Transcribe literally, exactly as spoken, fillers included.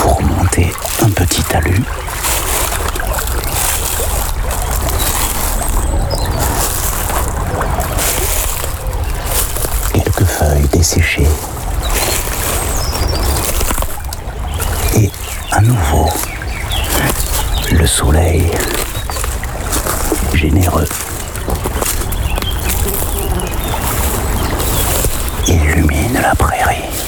pour monter un petit talus. Quelques feuilles desséchées. Et à nouveau, le soleil généreux illumine la prairie.